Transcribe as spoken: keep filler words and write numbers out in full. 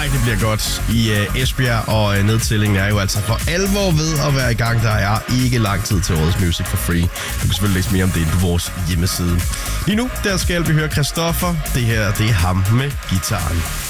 Nej, det bliver godt i uh, Esbjerg, og uh, nedtællingen er jo altså for alvor ved at være i gang. Der er ikke lang tid til årets Music for Free. Du kan selvfølgelig læse mere om det inde på vores hjemmeside. Lige nu, der skal vi høre Christoffer. Det her, det er ham med gitaren.